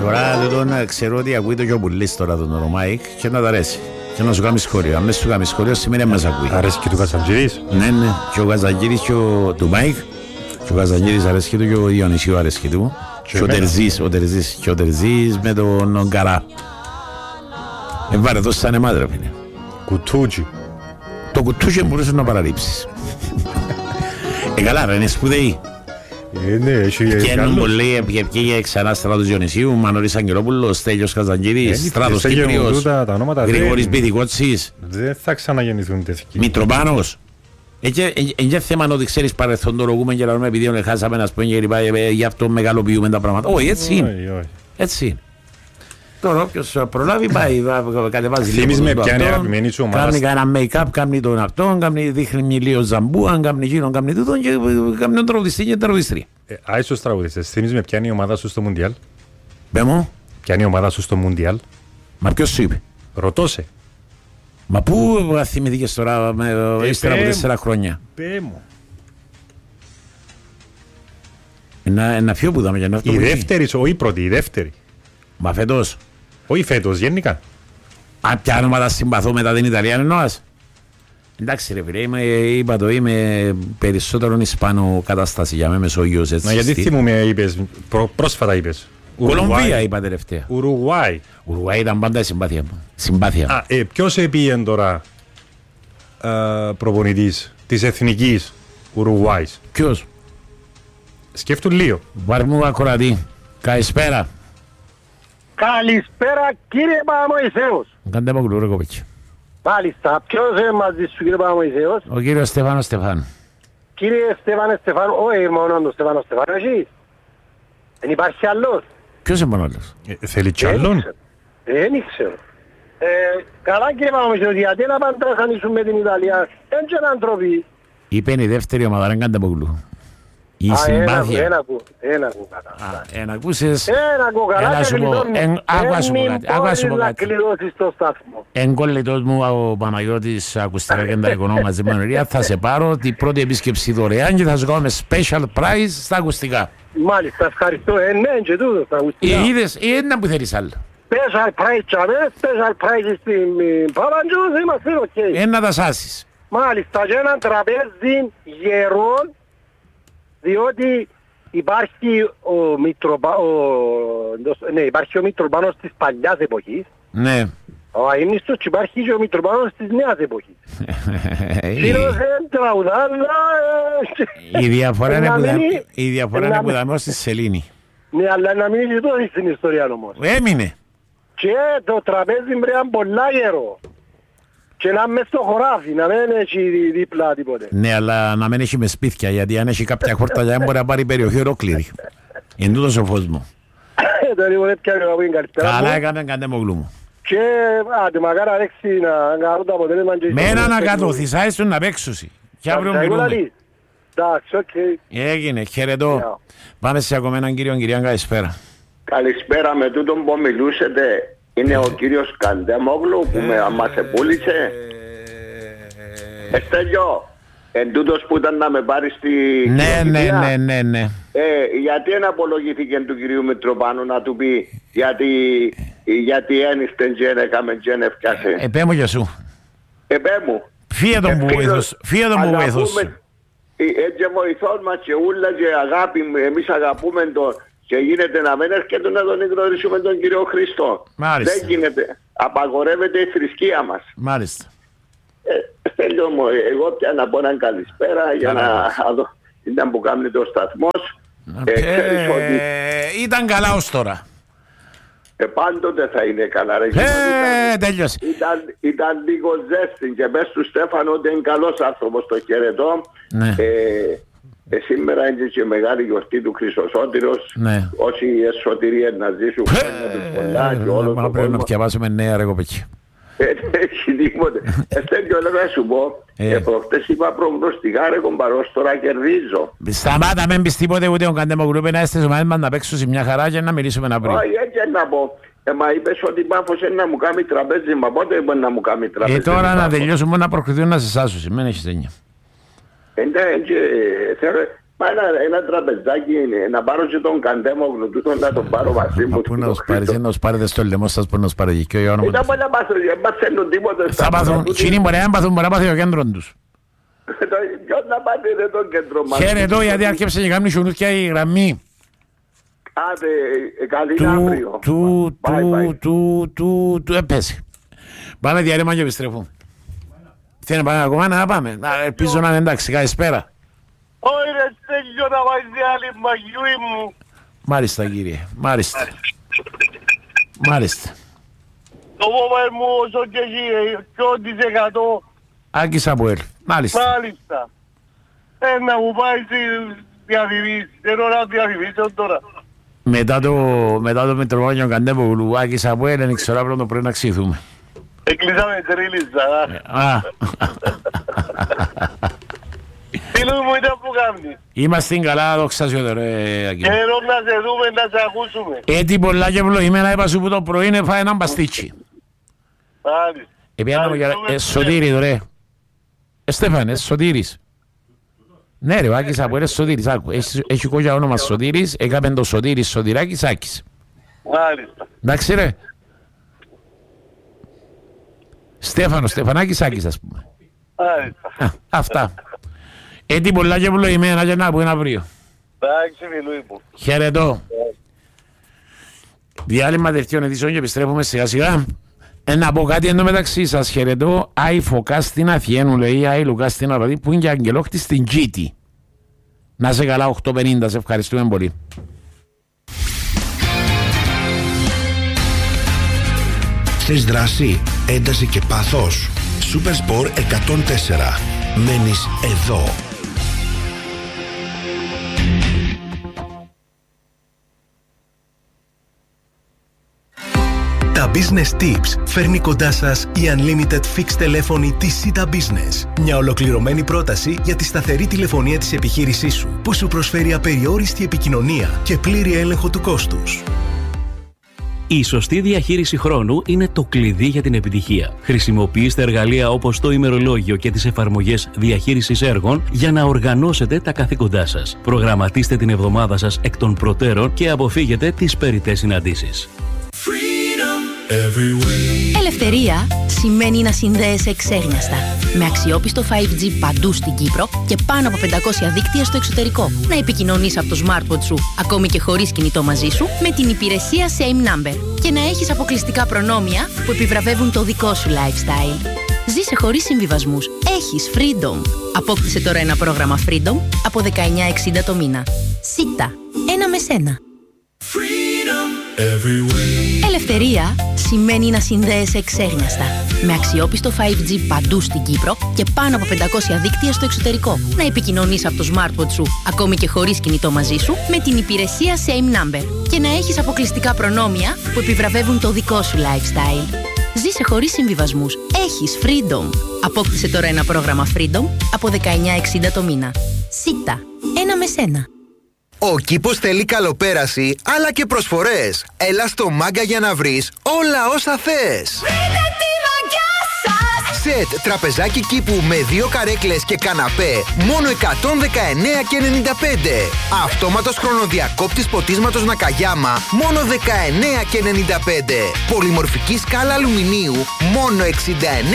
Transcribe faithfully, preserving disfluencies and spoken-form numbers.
Τώρα τον ξέρω ότι ακούει το γιοπουλής τώρα τον Μάικ και να τα αρέσει. Και να σου κάνει σχόλιο. Αν δεν σου κάνει σχόλιο σημαίνει μας ακούει. Αρέσει και του Καζαντζήρης. Ναι, ναι. Και ο Καζαντζήρης και ο του Μάικ. Και ο Καζαντζήρης αρέσει του και ο Διονυσίου αρέσει του. Και ο Τερζής, ο Τερζής. Και ο Τερζής με τον Καρά. Ε, βάρε, δώσε σαν εμάς ρε φίλε. Κουτούτσι. Το κουτούτσι μπορούσε να παραλείψεις. Ε, καλά ρε, είναι σπουδαίοι. Καίνουν πολλοί, πήγε ξανά Στράτος Διονυσίου, Μανώρης Αγγελόπουλος, Στέλιος Καζαντζήρης, Στράτος Κύπριος, Γρηγόρης Πηδικότσης. Δεν θα ξαναγεννηθούν τέτοιοι. Μητροπάνος. Είναι θέμα ότι ξέρεις παρελθοντολογούμε και λέμε επειδή χάσαμε να σπούμε και γι' αυτό μεγαλοποιούμε τα πράγματα. Όχι, έτσι είναι. Έτσι είναι. Τώρα όποιος προλάβει πάει, κατεβάζει λίγο τον αυτόν, κάνει ένα make-up, κάνει τον αυτόν, δείχνει λίγο ζαμπούα, κάνει γίνον, κάνει τούτον και κάνει τον τραγουδιστή και τραγουδιστρία. Άισος τραγουδιστές, θυμίζεις με ποια είναι η ομάδα σου στο Μουντιάλ? Πέ μου. Ποια είναι η ομάδα σου στο Μουντιάλ? Μα ποιος σου είπε? Ρωτώ σε. Μα πού θυμηθήκες τώρα ύστερα από τέσσερα χρόνια? Πέ μου. Ένα φιό που δάμε για να αυτό. Η δεύτερη, όχι η πρώτη, η δεύτερη. Μα φέτος. Όχι φέτος, γενικά. Αν ποια όνοματα συμπαθώ μετά την Ιταλία εννοάς? Εντάξει ρε φίλε, είμαι, είπα το, είμαι περισσότερο Ισπανο κατάσταση για με Μεσόγειος έτσι. Μα γιατί θυμούμε είπες, προ, πρόσφατα είπες? Κολομβία είπα τελευταία. Ουρουγουάι. Ουρουγουάι ήταν πάντα η συμπάθεια μου. Συμπάθεια. Α, ε, ποιος επήγεν τώρα ε, προπονητής της εθνικής Ουρουγουάης? Ποιος? Σκέφτουν λίγο. Βαρμού ακροατή. Καλησπέρα. Καλησπέρα κύριε Παπαμωυσέος. Κάντε μου γλουρό κοπέτσι. Μάλιστα, ποιος είναι μαζί σου κύριε Παπαμωυσέος? Ο κύριος Στεφάνος Στεφάνου. Κύριε Στεφάνε Στεφάνου, όχι μόνο τον Στεφάνο Στεφάνου εσείς. Δεν υπάρχει άλλος. Ποιος είναι μόνο άλλος? Ε, θέλει κι άλλον? Δεν ήξερα. Ε, καλά κύριε Παπαμωυσέος, γιατί να παντραχανίσουν με την Ιταλία. Δεν και έναν τροπή. Είπε η δεύτερη ομάδα, δεν κάντε μου γλουρό. Η συμπάθεια. Ένα ακού, ένα ακού κατά. Ένα ακούσες. Ένα ακού κατά και κλειδώνει. Άκουα σου πω να κάτι. κλειδώσεις το σταθμό. Εν κολλητός μου ο Παναγιώτης ακουστικά και τα οικονόμα μαζί με ενωρία. Θα σε πάρω την πρώτη επίσκεψη δωρεάν και θα σου κάνουμε special prize στα ακουστικά. Μάλιστα, ευχαριστώ. Ε, ναι, και τούτο στα ακουστικά. Είδες, είναι που θέλεις άλλο. Special prize τσάμε, special prize στην Παπαντζούς, είμαστε οκ. Ένα τα σάσεις. Μάλιστα, και έναν τραπέζι γερών, διότι υπάρχει ο, Μητροπα... ο... Ναι, υπάρχει ο Μητροπάνος της παλιάς εποχής. Ναι. Ο αείμνηστος και υπάρχει και ο Μητροπάνος της νέας εποχής. Σύνοσεν τραγουδάλα... Η διαφορά είναι που δαμε ως τη σελήνη. Ναι, αλλά να μην ζητώσει στην ιστορία όμως. Έμεινε. Και το τραπέζι πρέπει να είναι πολλά γερό. Και να μες στο χωράφι, να μην έχει δίπλα τίποτε. Ναι, αλλά να μην έχει με σπίτια, γιατί αν έχει κάποια χόρτα για να μπορεί να πάρει περιοχή ολόκληρη. Είναι τούτος ο φως μου. Το λίγο έτσι να πει καλύτερα. Καλά έκαμε, κάντε μου γλούμου. Και άντε μακάρα ρέξει να κάνουν το αποτέλεσμα. Με ένα να κατωθείς, άιστον να παίξουσι. Και αύριο μιλούμε. Εντάξει, οκ. Έγινε, χαιρετώ. Πάμε σε ακόμα έναν κύριο, κυρία, καλησπέρα. Καλησπέρα, με τούτον που μιλούσετε. Είναι ο κύριος Καντέμογλου που με μας επούλησε. Εστέλιο, εν τούτος που ήταν να με πάρει στη... Ναι, ναι, ναι, ναι, ναι. Ε, γιατί δεν απολογηθήκε του κυρίου Μητροπάνου να του πει γιατί, γιατί ένιστεν και έκαμε και έφτιασε. Επέ μου για σου. Επέ μου. Φύε τον που βοηθός. Φύε τον που βοηθός. Έτσι βοηθός μας και ούλα και αγάπη, εμείς αγαπούμε τον... Και γίνεται να μην έρχεται να τον γνωρίσουμε τον κύριο Χριστό. Μάλιστα. Δεν γίνεται. Απαγορεύεται η θρησκεία μας. Μάλιστα. Ε, Στέλιο μου, εγώ πια να πω έναν καλησπέρα για να δω. Ήταν που κάνει το σταθμός. Ε, ε, ότι... Ήταν καλά ως τώρα. Ε, πάντοτε θα είναι καλά. Ρε, ε, τέλειωσε. Ήταν, ήταν λίγο ζέστη και πες του Στέφανο ότι είναι καλός άνθρωπος, το χαιρετώ. Ναι. Ε, Ε, σήμερα είναι και μεγάλη γιορτή του Χρυσοσώτηρος. Ναι. Όσοι εσωτηρίες να ζήσουν χρόνια τους πολλά και όλο το πρέπει να διαβάσουμε νέα ρε κοπέκι. Δεν έχει τίποτε. Εστέλιο, έλεγα να σου πω, προχτές είπα προγνωστικά ρε κομπαρός, τώρα κερδίζω. Σταμάτα, μην πεις τίποτε ούτε ο Καντέμογλου, να είστε ζωμάδες μας να παίξουν μια χαρά και να μιλήσουμε να βρει. Όχι, έτσι να πω. Ε, μα είπες ότι πάφος είναι να μου κάνει τραπέζι, μα πότε μπορεί να μου κάνει τραπέζι. Ε, τώρα να τελειώσουμε να προκριθούν να σε σάσουν, μην έχεις έννοια. Μα ένα, ένα τραπεζάκι είναι, να πάρω και τον Καντέμογλου τούτο να τον πάρω μαζί μου. Πού να τους πάρεις, να τους πάρετε στο λαιμό σας, πού να τους πάρετε και ο όνομα. Ήταν πολλά πάθουν, δεν παθαίνουν τίποτε. Θα πάθουν, εκείνοι μπορεί να πάθουν, μπορεί να πάθει ο κέντρο τους. Ποιος να πάθει ρε τον κέντρο μας. Χαίρετο, γιατί άρχισε και κάνει σιουνούθια η γραμμή. Άντε, καλή αύριο. Του, του, του, του, του, έπαιζε. Πάμε διαρρήμα και επιστρέφουμε. Θέλει να πάμε ακόμα, να πάμε. Ελπίζω να είναι εντάξει, καλησπέρα. Όχι ρε Στέλιο να πάει διάλειμμα γιούι μου. Μάλιστα κύριε, μάλιστα. Μάλιστα. Το βόμαι μου όσο και εκεί, ποιο της εκατό. Άκης Αποέλ, μάλιστα. Μάλιστα. Ε, να μου πάει στη διαφημίση, δεν ώρα διαφημίσεων τώρα. Μετά το, μετά το Μητροπάνιο Καντέμογλου, Άκης Αποέλ, δεν ξέρω αύριο το πρωί να ξύθουμε. Εκλείσαμε τρίλιστα. Α. Φίλου μου ήταν που κάνει. Είμαστε καλά, δόξα σου εδώ ρε Ακή. Καιρό να σε δούμε, να σε ακούσουμε. Έτσι πολλά και ευλογημένα είπα σου που το πρωί είναι φάει έναν παστίτσι. Πάλι. Επιάνω για ε, Σωτήρι ρε. Ε, Στέφανε, Σωτήρης. Ναι ρε, ο Άκης Αποέλ Σωτήρης, άκου. Έχει κόκκια όνομα Σωτήρης, έκαμε το Σωτήρης, Σωτηράκης, Άκης. Μάλιστα. Εντάξει ρε. Στέφανο, Στεφανάκης, Άκης ας πούμε. Μάλιστα. Α, αυτά. Έτσι πολλά και ευλογημένα και να πούμε αύριο. Εντάξει φίλου μου. Χαιρετώ. Διάλειμμα δευτείων ειδήσεων και επιστρέφουμε σιγά σιγά. Ε, να πω κάτι εντωμεταξύ σας, χαιρετώ. Άι Φωκά στην Αθιένου, λέει, Άι Λουκά στην Αραδί, που είναι και Αγγελόχτη στην Τζίτη. Να σε καλά, οκτώ πενήντα, σε ευχαριστούμε πολύ. Θες δράση, ένταση και πάθος. Super Sport εκατόν τέσσερα. Μένεις εδώ. Τα Business Tips φέρνει κοντά σας η Unlimited Fixed τηλέφωνη της Sita Business. Μια ολοκληρωμένη πρόταση για τη σταθερή τηλεφωνία της επιχείρησής σου, που σου προσφέρει απεριόριστη επικοινωνία και πλήρη έλεγχο του κόστους. Η σωστή διαχείριση χρόνου είναι το κλειδί για την επιτυχία. Χρησιμοποιήστε εργαλεία όπως το ημερολόγιο και τις εφαρμογές διαχείρισης έργων για να οργανώσετε τα καθήκοντά σας. Προγραμματίστε την εβδομάδα σας εκ των προτέρων και αποφύγετε τις περιττές συναντήσεις. Ελευθερία σημαίνει να συνδέεσαι εξέγνιαστα. Με αξιόπιστο φάιβ τζι παντού στην Κύπρο και πάνω από πεντακόσια δίκτυα στο εξωτερικό. Να επικοινωνείς από το smartphone σου, ακόμη και χωρίς κινητό μαζί σου, με την υπηρεσία Same Number. Και να έχεις αποκλειστικά προνόμια που επιβραβεύουν το δικό σου lifestyle. Ζήσε χωρίς συμβιβασμούς. Έχεις Freedom. Απόκτησε τώρα ένα πρόγραμμα Freedom από δεκαεννιά εξήντα το μήνα. Σίτα. Ένα με σένα. Ελευθερία σημαίνει να συνδέεσαι εξέγνιαστα. Με αξιόπιστο φάιβ τζι παντού στην Κύπρο και πάνω από πεντακόσια δίκτυα στο εξωτερικό. Να επικοινωνείς από το smartphone σου, ακόμη και χωρίς κινητό μαζί σου, με την υπηρεσία Same Number. Και να έχεις αποκλειστικά προνόμια που επιβραβεύουν το δικό σου lifestyle. Ζήσε χωρίς συμβιβασμούς. Έχεις Freedom. Απόκτησε τώρα ένα πρόγραμμα Freedom από δεκαεννιά εξήντα το μήνα. Σίτα. Ένα με σένα. Ο κήπος θέλει καλοπέραση, αλλά και προσφορές. Έλα στο Μάγκα για να βρεις όλα όσα θες. Βρείτε τη μαγιά σας! Σετ τραπεζάκι κήπου με δύο καρέκλες και καναπέ, μόνο εκατόν δεκαεννέα και ενενήντα πέντε. Αυτόματος χρονοδιακόπτης ποτίσματος Νακαγιάμα, μόνο δεκαεννέα και ενενήντα πέντε. Πολυμορφική σκάλα αλουμινίου, μόνο εξήντα εννέα